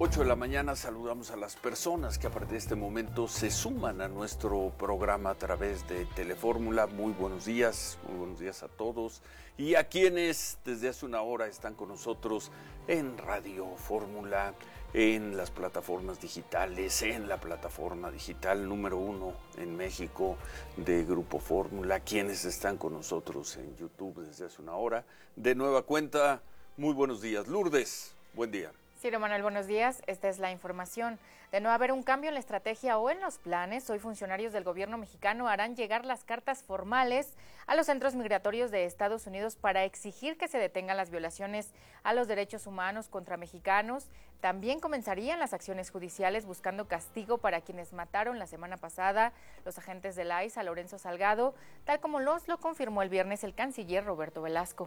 8 de la mañana saludamos a las personas que a partir de este momento se suman a nuestro programa a través de Telefórmula. Muy buenos días a todos y a quienes desde hace una hora están con nosotros en Radio Fórmula, en las plataformas digitales, en la plataforma digital número 1 en México de Grupo Fórmula, quienes están con nosotros en YouTube desde hace una hora. De nueva cuenta, muy buenos días. Lourdes, buen día. Ciro Manuel, buenos días. Esta es la información. De no haber un cambio en la estrategia o en los planes, hoy funcionarios del gobierno mexicano harán llegar las cartas formales a los centros migratorios de Estados Unidos para exigir que se detengan las violaciones a los derechos humanos contra mexicanos. También comenzarían las acciones judiciales buscando castigo para quienes mataron la semana pasada los agentes del ICE a Lorenzo Salgado, tal como lo confirmó el viernes el canciller Roberto Velasco.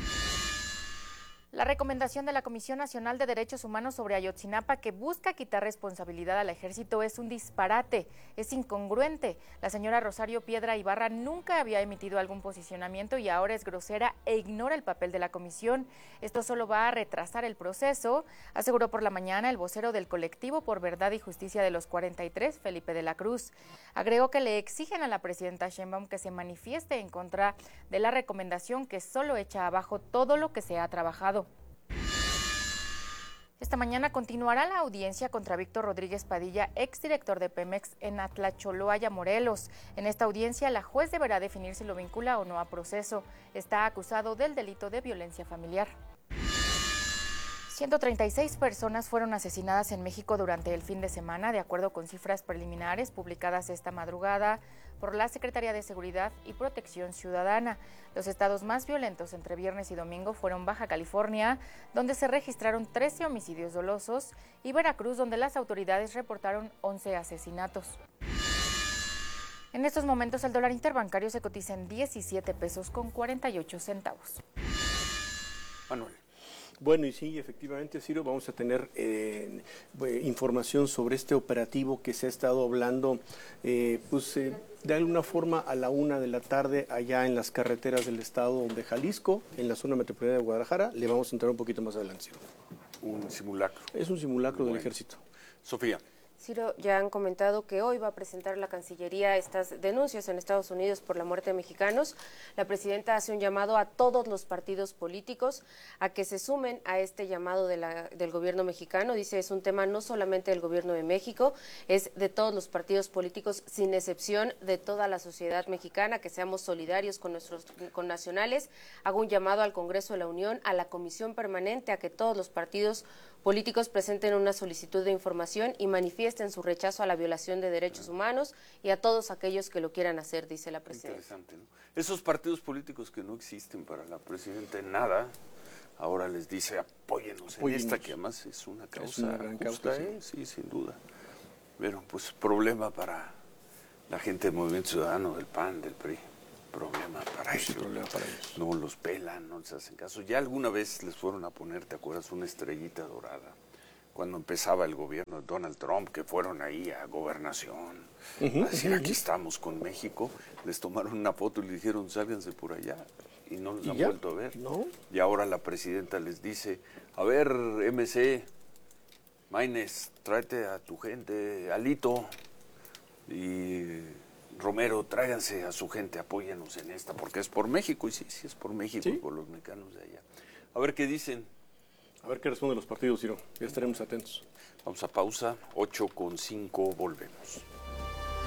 La recomendación de la Comisión Nacional de Derechos Humanos sobre Ayotzinapa, que busca quitar responsabilidad al ejército, es un disparate, es incongruente. La señora Rosario Piedra Ibarra nunca había emitido algún posicionamiento y ahora es grosera e ignora el papel de la comisión. Esto solo va a retrasar el proceso, aseguró por la mañana el vocero del colectivo por Verdad y Justicia de los 43, Felipe de la Cruz. Agregó que le exigen a la presidenta Sheinbaum que se manifieste en contra de la recomendación que solo echa abajo todo lo que se ha trabajado. Esta mañana continuará la audiencia contra Víctor Rodríguez Padilla, exdirector de Pemex en Atlacholoaya, Morelos. En esta audiencia, la juez deberá definir si lo vincula o no a proceso. Está acusado del delito de violencia familiar. 136 personas fueron asesinadas en México durante el fin de semana, de acuerdo con cifras preliminares publicadas esta madrugada por la Secretaría de Seguridad y Protección Ciudadana. Los estados más violentos entre viernes y domingo fueron Baja California, donde se registraron 13 homicidios dolosos, y Veracruz, donde las autoridades reportaron 11 asesinatos. En estos momentos el dólar interbancario se cotiza en 17 pesos con 48 centavos. Manuel. Bueno, y sí, efectivamente, Ciro, vamos a tener información sobre este operativo que se ha estado hablando, de alguna forma a la 1 de la tarde allá en las carreteras del estado de Jalisco, en la zona metropolitana de Guadalajara. Le vamos a entrar un poquito más adelante, Ciro. Un simulacro. Es un simulacro del ejército. Sofía. Ciro, ya han comentado que hoy va a presentar la Cancillería estas denuncias en Estados Unidos por la muerte de mexicanos. La presidenta hace un llamado a todos los partidos políticos a que se sumen a este llamado del gobierno mexicano. Dice, es un tema no solamente del gobierno de México, es de todos los partidos políticos, sin excepción de toda la sociedad mexicana, que seamos solidarios con nuestros connacionales. Hago un llamado al Congreso de la Unión, a la Comisión Permanente, a que todos los partidos políticos presenten una solicitud de información y manifiesten su rechazo a la violación de derechos humanos y a todos aquellos que lo quieran hacer, dice la presidenta. Interesante, ¿no? Esos partidos políticos que no existen para la presidenta en nada, ahora les dice apóyennos en esta, que además es una causa justa, sí, sin duda. Pero pues problema para la gente del Movimiento Ciudadano, del PAN, del PRI. Problema para ellos. No los pelan, no les hacen caso. Ya alguna vez les fueron a poner, ¿te acuerdas? Una estrellita dorada. Cuando empezaba el gobierno de Donald Trump, que fueron ahí a Gobernación, a decir, aquí estamos con México, les tomaron una foto y le dijeron, sálganse por allá, y no los han vuelto a ver. ¿No? Y ahora la presidenta les dice, a ver, MC, Maines, tráete a tu gente, Alito, y Romero, tráiganse a su gente, apóyanos en esta, porque es por México, y sí es por México, y por los mexicanos de allá. A ver qué dicen. A ver qué responden los partidos, Ciro. Ya estaremos atentos. Vamos a pausa, 8:05, volvemos.